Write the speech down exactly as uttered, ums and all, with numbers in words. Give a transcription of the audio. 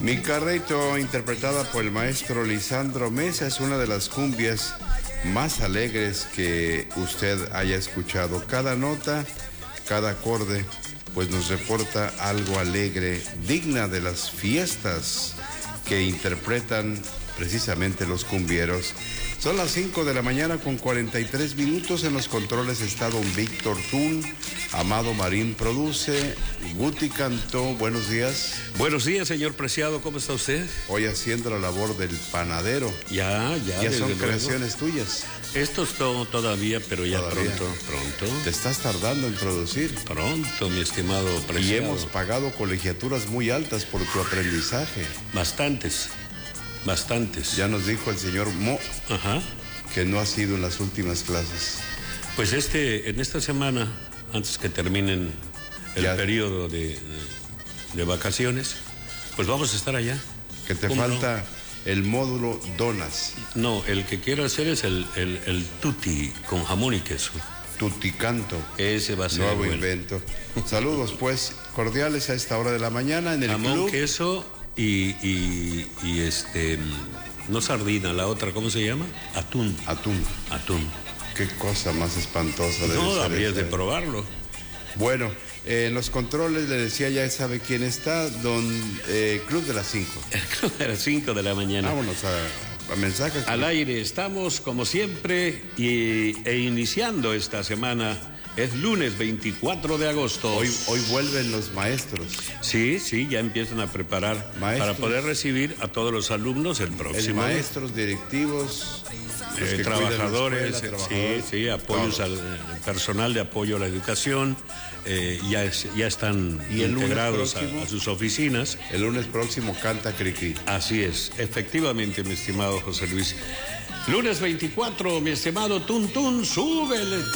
Mi Carreto, interpretada por el maestro Lisandro Mesa, es una de las cumbias más alegres que usted haya escuchado. Cada nota, cada acorde, pues nos reporta algo alegre, digna de las fiestas que interpretan precisamente los cumbieros. Son las cinco de la mañana con cuarenta y tres minutos. En los controles está don Víctor Tun. Amado Marín produce. Guti cantó. Buenos días. Buenos días, señor Preciado. ¿Cómo está usted? Hoy haciendo la labor del panadero. Ya, ya. Ya son creaciones tuyas. Esto es todo todavía, pero ya Todavía. pronto, pronto. Te estás tardando en producir. Pronto, mi estimado Preciado. Y hemos pagado colegiaturas muy altas por tu aprendizaje. Bastantes, bastantes. Ya nos dijo el señor Mo Ajá. que no ha sido en las últimas clases. Pues este, en esta semana, antes que terminen el Ya. periodo de, de vacaciones, pues vamos a estar allá. Que te ¿Cómo falta el módulo donas. No, el que quiero hacer es el, el, el tutti con jamón y queso. Tuticanto. Ese va a ser Nuevo bueno. invento. Saludos, pues, cordiales a esta hora de la mañana en el Jamón, club. queso y, y, y este, no sardina, la otra, ¿cómo se llama? Atún. Atún. Atún. Qué cosa más espantosa debe No, ser habrías esa. de probarlo. Bueno, eh, en los controles le decía, ya sabe quién está, don eh, Club de las cinco. El club de las cinco de la mañana. Vámonos a, a mensajes. Al aire estamos, como siempre, y, e iniciando esta semana. Es lunes veinticuatro de agosto. Hoy, hoy vuelven los maestros. Sí, sí, ya empiezan a preparar Maestros. para poder recibir a todos los alumnos el El próximo. maestros, directivos, los Eh, que cuidan la trabajadores, escuela, eh, trabajadores, sí, sí, apoyos todo. al eh, personal de apoyo a la educación, eh, ya, es- ya están ¿Y el lunes integrados a, próximo? a sus oficinas. El lunes próximo canta Cricri. Así es, efectivamente, mi estimado José Luis. Lunes veinticuatro, mi estimado Tun Tun, súbele.